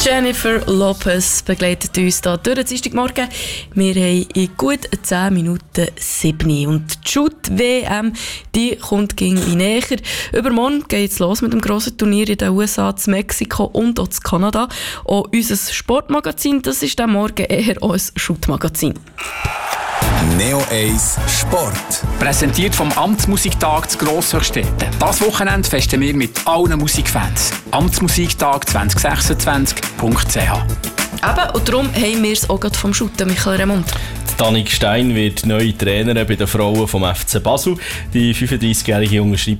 Jennifer Lopez begleitet uns hier durch den Dienstagmorgen. Wir haben in gut 10 Minuten 7 und die Shoot-WM, die kommt irgendwie näher. Übermorgen geht es los mit dem grossen Turnier in den USA, in Mexiko und auch in Kanada. Auch unser Sportmagazin, das ist dann morgen eher auch ein Shoot-Magazin. Neo 1 Sport. Präsentiert vom Amtsmusiktag zu Grosshöchstetten. Das Wochenende festen wir mit allen Musikfans. Amtsmusiktag2026.ch. Eben, und darum haben wir es auch gerade vom Shooten, Michael Remund. Danik Stein wird neue Trainerin bei den Frauen vom FC Basel. Die 35-Jährige unterschreibt